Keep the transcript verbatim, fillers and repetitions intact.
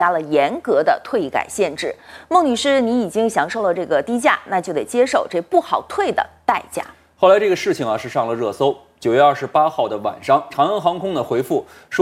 加了严格的退改限制。孟女士，你已经享受了这个低价，那就得接受这不好退的代价。 后来这个事情啊是上了热搜。九月二十八号的晚上，长阳航空呢回复说。